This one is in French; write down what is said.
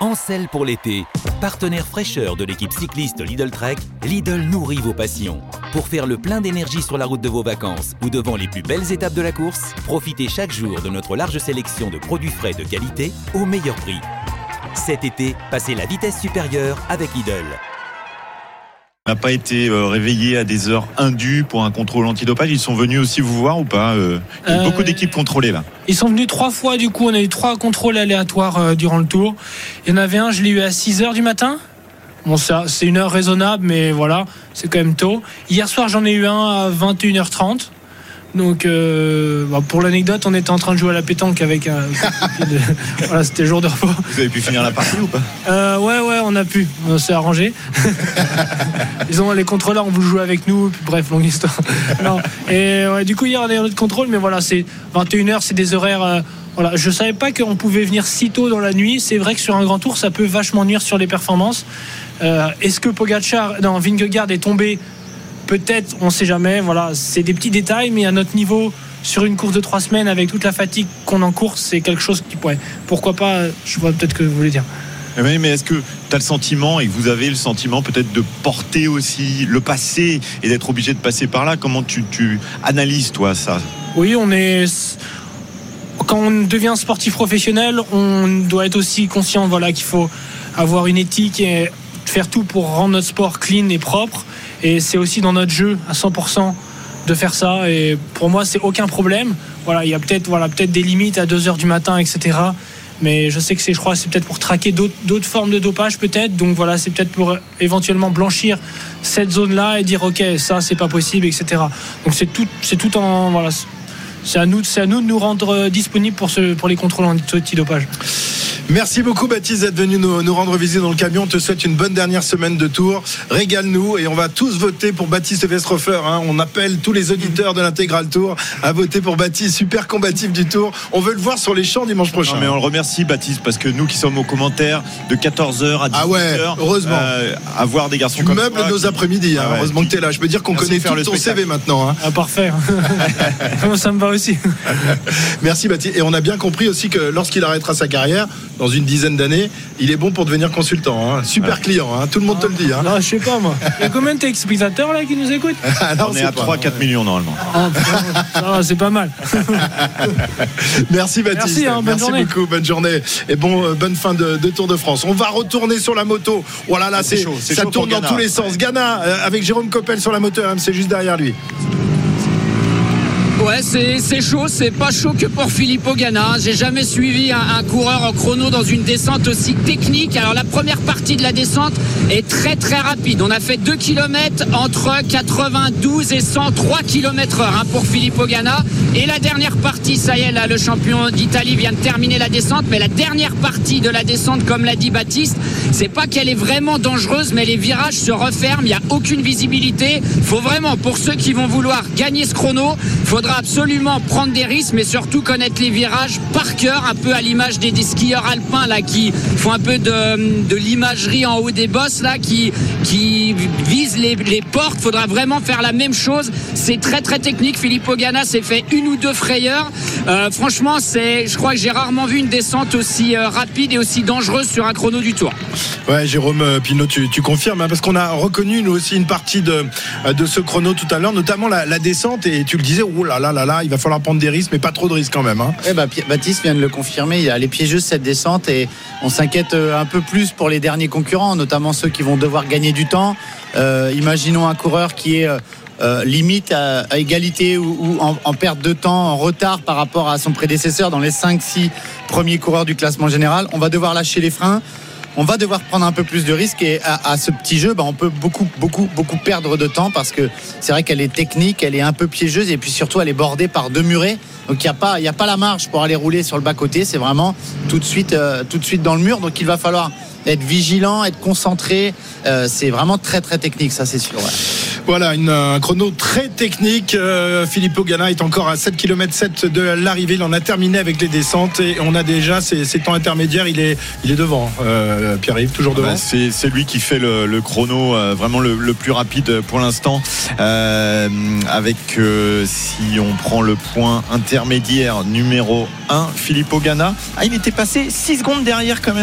En selle pour l'été, partenaire fraîcheur de l'équipe cycliste Lidl Trek, Lidl nourrit vos passions. Pour faire le plein d'énergie sur la route de vos vacances ou devant les plus belles étapes de la course, profitez chaque jour de notre large sélection de produits frais de qualité au meilleur prix. Cet été, passez la vitesse supérieure avec Lidl. On n'a pas été réveillé à des heures indues pour un contrôle antidopage. Ils sont venus aussi vous voir ou pas Il y a beaucoup d'équipes contrôlées là. Ils sont venus 3 fois, du coup on a eu 3 contrôles aléatoires durant le tour. Il y en avait un, je l'ai eu à 6h du matin. Bon, ça, c'est une heure raisonnable, mais voilà, c'est quand même tôt. Hier soir, j'en ai eu un à 21h30. Donc, pour l'anecdote, on était en train de jouer à la pétanque avec voilà, c'était le jour de repos. Vous avez pu finir la partie ou pas Ouais, on a pu. On s'est arrangé. Les contrôleurs ont voulu jouer avec nous. Puis, bref, longue histoire. Non. Et ouais, du coup, hier, on a eu notre contrôle, mais voilà, c'est 21h, c'est des horaires. Voilà, je savais pas qu'on pouvait venir si tôt dans la nuit. C'est vrai que sur un grand tour, ça peut vachement nuire sur les performances. Est-ce que Vingegaard est tombé? Peut-être, on ne sait jamais. Voilà, c'est des petits détails, mais à notre niveau, sur une course de 3 semaines, avec toute la fatigue qu'on en course, c'est quelque chose qui pourrait. Pourquoi pas? Je vois peut-être ce que vous voulez dire. Oui, mais est-ce que tu as le sentiment, et que vous avez le sentiment peut-être de porter aussi le passé et d'être obligé de passer par là? Comment tu analyses, toi, ça? Oui, quand on devient sportif professionnel, on doit être aussi conscient qu'il faut avoir une éthique et faire tout pour rendre notre sport clean et propre. Et c'est aussi dans notre jeu à 100% de faire ça. Et pour moi, c'est aucun problème. Voilà, il y a peut-être des limites à 2h du matin, etc. Mais je sais que c'est peut-être pour traquer d'autres formes de dopage, peut-être. Donc voilà, c'est peut-être pour éventuellement blanchir cette zone-là et dire ok, ça c'est pas possible, etc. Donc c'est tout en voilà. C'est à nous de nous rendre disponibles pour les contrôles antidopage. Merci beaucoup Baptiste d'être venu nous rendre visite dans le camion. On te souhaite une bonne dernière semaine de tour. Régale-nous et on va tous voter pour Baptiste Westrhofer. On appelle tous les auditeurs de l'Intégral Tour à voter pour Baptiste, super combatif du Tour. On veut le voir sur les champs dimanche prochain. Non, mais on le remercie Baptiste parce que nous qui sommes aux commentaires de 14h à 18h, heureusement. avoir des garçons tu comme meubles toi, nos après-midi. Heureusement que tu es là. Je peux dire qu'on connaît tout ton CV maintenant. Parfait. Ça me va aussi. Merci Baptiste. Et on a bien compris aussi que lorsqu'il arrêtera sa carrière, dans une dizaine d'années, il est bon pour devenir consultant. Super client, tout le monde te le dit. Non, je sais pas moi. Il y a combien de téléspectateurs là qui nous écoutent? On est à 3-4 millions normalement. C'est pas mal. Merci Baptiste. Merci beaucoup, bonne journée. Et bonne fin de Tour de France. On va retourner sur la moto. Voilà, là, ça chaud tourne dans tous les sens. Ghana avec Jérôme Coppel sur la moto, c'est juste derrière lui. Ouais, c'est chaud, c'est pas chaud que pour Filippo Ganna. J'ai jamais suivi un coureur en chrono dans une descente aussi technique. Alors la première partie de la descente est très très rapide. On a fait 2 km entre 92 et 103 km/h pour Filippo Ganna. Et la dernière partie, ça y est, là, le champion d'Italie vient de terminer la descente. Mais la dernière partie de la descente, comme l'a dit Baptiste, c'est pas qu'elle est vraiment dangereuse, mais les virages se referment, il n'y a aucune visibilité. Faut vraiment, pour ceux qui vont vouloir gagner ce chrono, faudra absolument prendre des risques, mais surtout connaître les virages par cœur, un peu à l'image des skieurs alpins là qui font un peu de l'imagerie en haut des bosses là, qui visent les portes. Faudra vraiment faire la même chose. C'est très très technique. Filippo Ganna s'est fait 1 ou 2 frayeurs. Franchement, je crois que j'ai rarement vu une descente aussi rapide et aussi dangereuse sur un chrono du Tour. Ouais, Jérôme Pinot, tu confirmes, parce qu'on a reconnu nous aussi une partie de ce chrono tout à l'heure, notamment la descente, et tu le disais, oh là là, il va falloir prendre des risques, mais pas trop de risques quand même. Baptiste vient de le confirmer, elle est piégeuse cette descente, et on s'inquiète un peu plus pour les derniers concurrents, notamment ceux qui vont devoir gagner du temps. Imaginons un coureur qui est limite à égalité ou en perte de temps, en retard par rapport à son prédécesseur dans les 5-6 premiers coureurs du classement général. On va devoir lâcher les freins, on va devoir prendre un peu plus de risques, et à ce petit jeu, on peut beaucoup perdre de temps, parce que c'est vrai qu'elle est technique, elle est un peu piégeuse, et puis surtout elle est bordée par 2 murets, donc il n'y a pas la marge pour aller rouler sur le bas-côté, c'est vraiment tout de suite dans le mur, donc il va falloir être vigilant, être concentré, c'est vraiment très très technique, ça c'est sûr. Voilà, un chrono très technique. Filippo Ganna est encore à 7 km 7 de l'arrivée. Il en a terminé avec les descentes et on a déjà ses temps intermédiaires. Il est devant. Pierre-Yves, toujours devant. C'est lui qui fait le chrono vraiment le plus rapide pour l'instant. Avec si on prend le point intermédiaire numéro 1, Filippo Ganna. Il était passé 6 secondes derrière quand même.